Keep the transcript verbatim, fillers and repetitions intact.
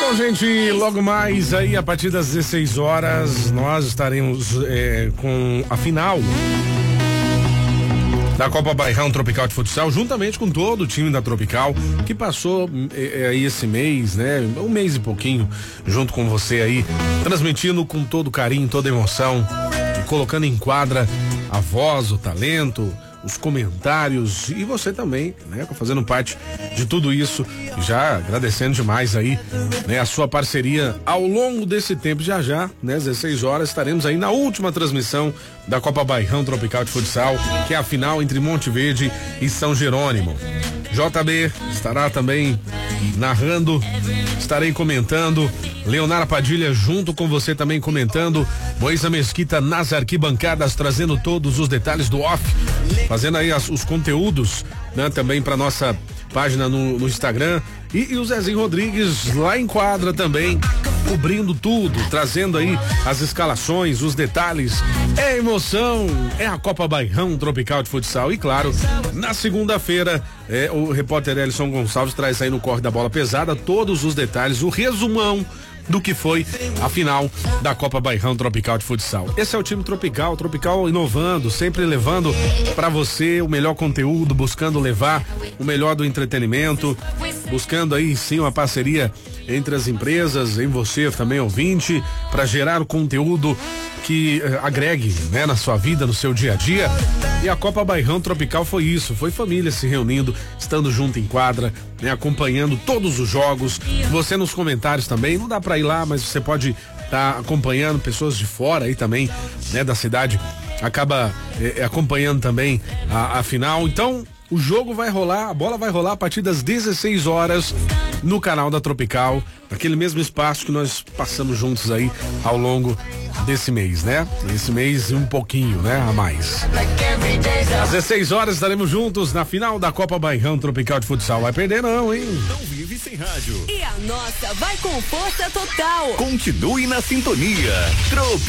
Bom, gente, logo mais aí a partir das dezesseis horas nós estaremos é, com a final da Copa Bairrão Tropical de Futsal, juntamente com todo o time da Tropical, que passou é, aí esse mês, né? Um mês e pouquinho, junto com você aí, transmitindo com todo carinho, toda emoção, colocando em quadra a voz, o talento, os comentários e você também, né? Fazendo parte de tudo isso, já agradecendo demais aí, né? A sua parceria ao longo desse tempo. Já já, né? Às dezesseis horas estaremos aí na última transmissão da Copa Bairrão Tropical de Futsal, que é a final entre Monte Verde e São Jerônimo. J B estará também narrando, estarei comentando, Leonardo Padilha junto com você também comentando, Moisa Mesquita nas arquibancadas trazendo todos os detalhes do off, fazendo aí as, os conteúdos, né, também para nossa página no, no Instagram e, e o Zezinho Rodrigues lá em quadra também, cobrindo tudo, trazendo aí as escalações, os detalhes. É emoção, é a Copa Bairrão Tropical de Futsal. E claro, na segunda-feira, é, o repórter Elison Gonçalves traz aí no Corre da Bola Pesada todos os detalhes, o resumão do que foi a final da Copa Bairrão Tropical de Futsal. Esse é o time Tropical, Tropical inovando, sempre levando para você o melhor conteúdo, buscando levar o melhor do entretenimento, buscando aí sim uma parceria entre as empresas, em você também ouvinte, para gerar o conteúdo que eh, agregue, né, na sua vida, no seu dia a dia. E a Copa Bairrão Tropical foi isso, foi família se reunindo, estando junto em quadra, né, acompanhando todos os jogos. Você nos comentários também, não dá para ir lá, mas você pode estar tá acompanhando pessoas de fora aí também, né, da cidade, acaba eh, acompanhando também a, a final. Então, o jogo vai rolar, a bola vai rolar a partir das dezesseis horas no canal da Tropical, naquele mesmo espaço que nós passamos juntos aí ao longo desse mês, né? Esse mês e um pouquinho, né? A mais. Às dezesseis horas estaremos juntos na final da Copa Bairrão Tropical de Futsal. Vai perder não, hein? Não vive sem rádio. E a nossa vai com força total. Continue na sintonia. Tropical.